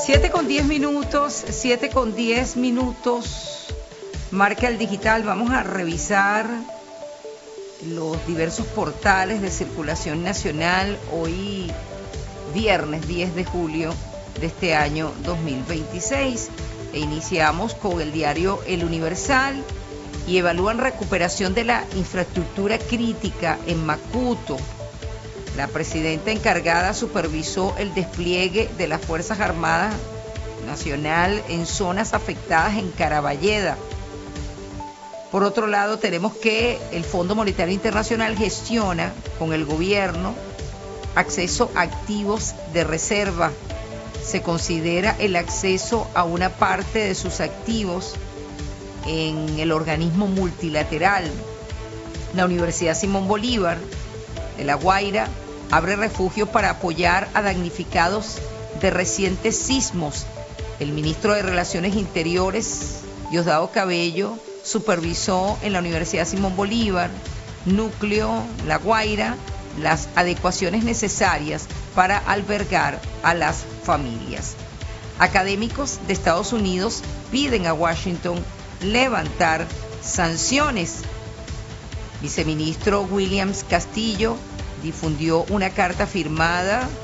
7:10, 7:10, marca el digital. Vamos a revisar los diversos portales de circulación nacional hoy viernes 10 de julio de este año 2026. Iniciamos con el diario El Universal y evalúan recuperación de la infraestructura crítica en Macuto. La presidenta encargada supervisó el despliegue de las Fuerzas Armadas Nacional en zonas afectadas en Caraballeda. Por otro lado, tenemos que el Fondo Monetario Internacional gestiona con el gobierno acceso a activos de reserva. Se considera el acceso a una parte de sus activos en el organismo multilateral. La Universidad Simón Bolívar de La Guaira abre refugio para apoyar a damnificados de recientes sismos. El ministro de Relaciones Interiores, Diosdado Cabello, supervisó en la Universidad Simón Bolívar, núcleo La Guaira, las adecuaciones necesarias para albergar a las familias. Académicos de Estados Unidos piden a Washington levantar sanciones. Viceministro Williams Castillo difundió una carta firmada